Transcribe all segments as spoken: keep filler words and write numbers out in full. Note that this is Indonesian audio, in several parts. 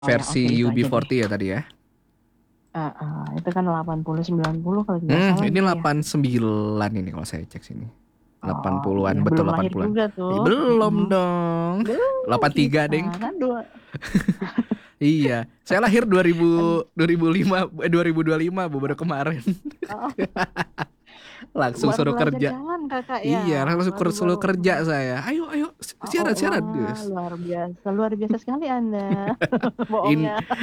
Oh ya, oke Versi itu U B aja empat deh. puluh ya tadi ya. Ah, ah, itu kan delapan puluh sembilan puluh kalau tidak Hmm, salah ini dia ya. delapan puluh sembilan ini kalau saya cek sini. delapan Oh puluhan-an, iya, betul belum delapan lahir puluhan-an. juga tuh. Eh, belum Mm-mm. dong. Belum delapan puluh tiga, kita Ding. kan dua. Iya, saya lahir dua ribu, Kan, dua ribu lima, eh, dua ribu dua puluh lima bu, baru kemarin. oh, Langsung baru suruh belajar kerja. jalan kakak ya. Iya, langsung Baru suruh suruh baru. kerja saya. Ayo, ayo, si- Oh, oh, siaran, siaran, wah, guys. luar biasa, luar biasa sekali Anda. In, Bohongnya.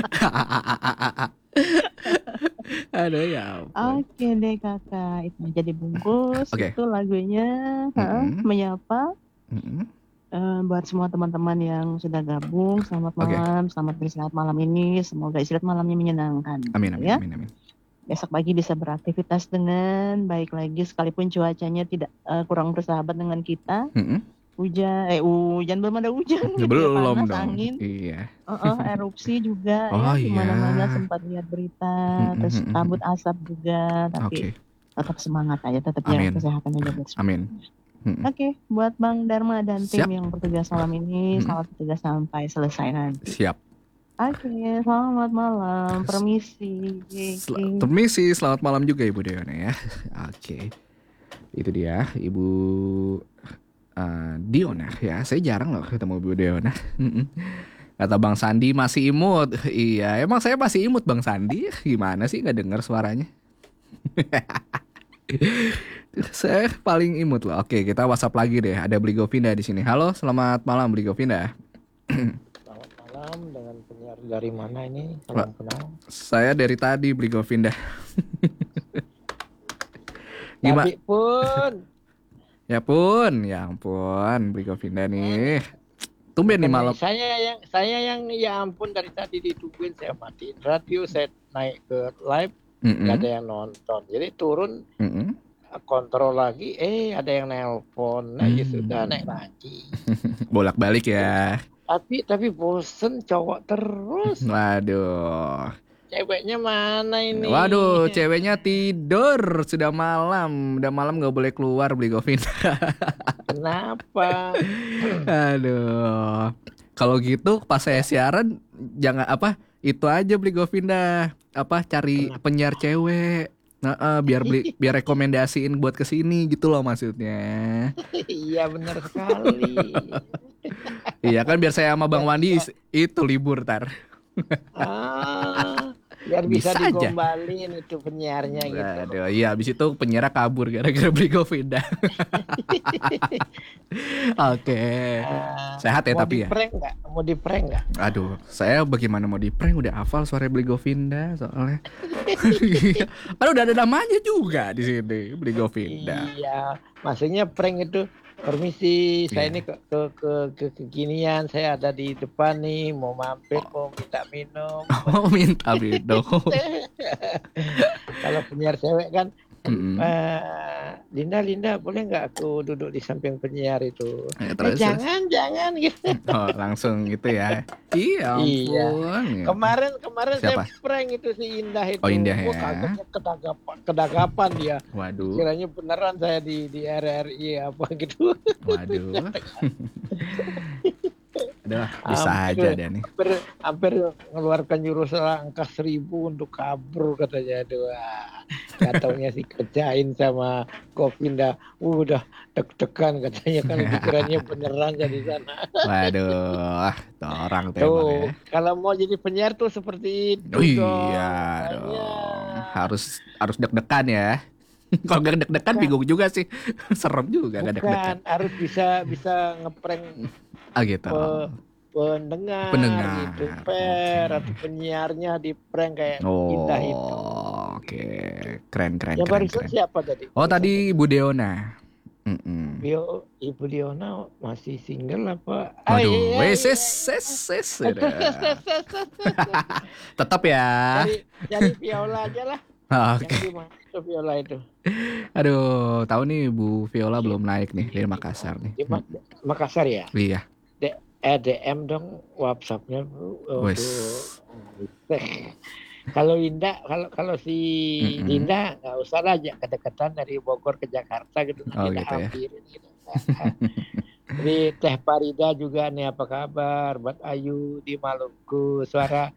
aduh ya ampun. Oke deh kakak, itu aja dibungkus. Oke. Itu lagunya, hah, Mm-mm, menyapa. mm-mm. Eh, buat semua teman-teman yang sudah gabung, selamat Oke. malam, selamat beristirahat malam ini. Semoga istirahat malamnya menyenangkan, Amin, gitu amin, ya. amin, amin. Besok pagi bisa beraktivitas dengan baik lagi, sekalipun cuacanya tidak eh, kurang bersahabat dengan kita. Mm-mm. Hujan, eh hujan belum ada hujan gitu ya, Belum panas, dong. angin, Iya. eh, eh, erupsi juga Oh ya, di iya. mana-mana sempat lihat berita, terus kabut Mm-mm. asap juga, tapi Oke. tetap semangat aja, tetap jaga Amin. kesehatan aja buat semua. Amin. Mm-mm. Oke, buat Bang Dharma dan tim Siap. yang bertugas malam ini, Mm-mm. selamat bertugas sampai selesai nanti. Siap. Oke, selamat malam, permisi. Sel- Permisi, selamat malam juga Ibu Deona ya. Oke. Itu dia Ibu eh, Diona ya. Saya jarang loh ketemu Ibu Diona. Mm-mm. Kata Bang Sandi masih imut. Iya, emang saya masih imut Bang Sandi. Gimana sih nggak dengar suaranya? Saya paling imut loh. Oke, kita WhatsApp lagi deh. Ada Beli Govinda di sini. Halo, selamat malam Beli Govinda. Selamat malam dengan penyiar dari mana ini? Wah, Salam kenal. saya dari tadi Beli Govinda. Gimana? Tadi pun Ya pun, ya ampun, Beli Govinda hmm, nih. Tumben nih bukannya malam. saya yang saya yang ya ampun dari tadi ditungguin, saya matiin radio, saya naik ke live nggak Mm-mm, ada yang nonton. Jadi turun mm-mm. kontrol lagi, eh ada yang nelpon. Nah ya sudah Hmm. naik lagi. Bolak-balik Terus ya. tapi tapi bosen cowok terus. Waduh. Ceweknya mana ini? Waduh, ceweknya tidur. Sudah malam. Udah malam nggak boleh keluar Beli Govinda. Kenapa? Aduh. Kalau gitu pas saya Ya, siaran jangan apa itu aja Beli Govinda. Apa cari kenapa? penyiar cewek. Nah, eh, biar beli biar rekomendasiin buat kesini gitu loh maksudnya. Iya benar sekali. Iya kan biar saya sama Bang Ya, Wandi ya. is- itu libur tar. Ah, biar bisa Bisa aja. digombalin itu penyiarnya gitu. Aduh, iya abis itu penyiar kabur gara-gara beli Govinda. Oke. Ah, Sehat ya mau di tapi ya. prank nggak? Mau di prank nggak? Aduh, saya bagaimana mau di prank udah hafal suara beli Govinda soalnya. Kan udah ada namanya juga di sini, beli Govinda. Iya, maksudnya prank itu. Permisi, saya Iya. ini ke ke ke ke kekinian, saya ada di depan nih, mau mampir, mau minta minum. Oh, minta minum. Kalau penyiar cewek kan, Mm-mm. eh, Linda, Linda, boleh nggak aku duduk di samping penyiar itu? Ya, Eh, terus, terus. jangan, jangan gitu. Oh, langsung gitu ya. Iya Iya. ampun. Gitu. Kemarin kemarin Siapa? saya prank itu si Indah itu. Oh, Indah Gua ya. kagetnya kedagapan, kedagapan dia. Waduh. Kiranya beneran saya di di R R I apa gitu. Waduh. Adalah bisa Hampir, aja deh nih. hampir, hampir mengeluarkan jurus angka seribu untuk kabur katanya. Aduh, nggak taunya sih kerjain sama Govinda. Uh, udah deg-degan katanya kan pikirannya beneran jadi sana. Waduh, tuh orang tuh emang ya. Tuh, kalau mau jadi penyiar tuh seperti itu Oh dong. iya Makanya. dong. Harus harus deg-degan ya. Kalau nggak deg-degan Bukan. bingung juga sih. Serem juga nggak deg-degan. Bukan, harus bisa bisa ngeprank Ah gitu. pe- pendengar, Pendengar. gitu, per Oke. atau penyiarnya di prank kayak Oh, Indah itu. oke. Keren keren Yang keren barusan keren. siapa tadi? Oh Barusan tadi tadi. Ibu Deona. Mm-mm. Bio, Ibu Diona masih single apa? Waduh, iya, wes iya, ses iya. ses ses. Ses, ses, ses, ses, ses, ses. Tetap ya. Cari, cari Viola aja lah. Yang Oke. di mana itu Viola itu? Aduh, tahu nih Bu Viola belum naik nih dari Makassar nih. Di Ma- Makassar ya? Iya. D eh, D M dong WhatsApp-nya, Bu. Wes. Waduh. Kalau Indah, kalau kalau si Mm-mm. Dinda nggak usah lah, aja kedekatan dari Bogor ke Jakarta gitu, Oh nanti gitu ya. ambil gitu. Jadi Teh Farida juga nih apa kabar buat Ayu di Maluku. Suara